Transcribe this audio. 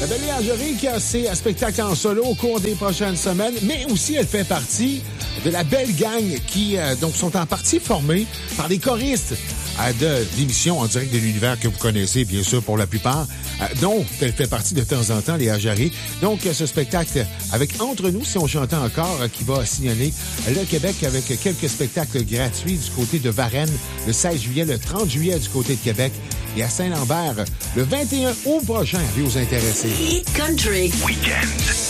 La belle Léa Jarry qui a ses spectacles en solo au cours des prochaines semaines, mais aussi elle fait partie de la belle gang qui donc sont en partie formés par des choristes de l'émission en direct de l'univers que vous connaissez, bien sûr, pour la plupart, dont elle fait partie de temps en temps, Léa Jarry. Donc, ce spectacle avec Entre nous, si on chantait encore, qui va signaler le Québec avec quelques spectacles gratuits du côté de Varennes le 16 juillet, le 30 juillet du côté de Québec et à Saint-Lambert le 21 août prochain. Allez aux intéressés. Hit Country Weekend.